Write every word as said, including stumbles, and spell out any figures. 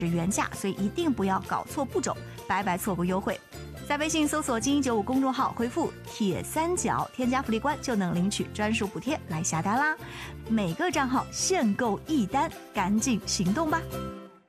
原价，所以一定不要搞错步骤，白白错过优惠。在微信搜索精英九五公众号回复铁三角添加福利关就能领取专属补贴来下单啦，每个账号限购一单，赶紧行动吧。